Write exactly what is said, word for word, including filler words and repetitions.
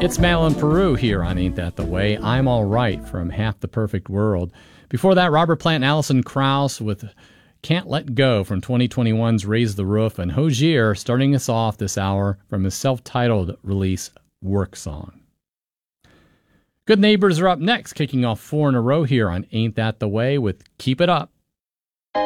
It's Madeline Peru here on Ain't That the Way. I'm All Right from Half the Perfect World. Before that, Robert Plant and Alison Krauss with Can't Let Go from twenty twenty-one's Raise the Roof, and Hozier starting us off this hour from his self-titled release, Work Song. Good Neighbors are up next, kicking off four in a row here on Ain't That the Way with Keep It Up.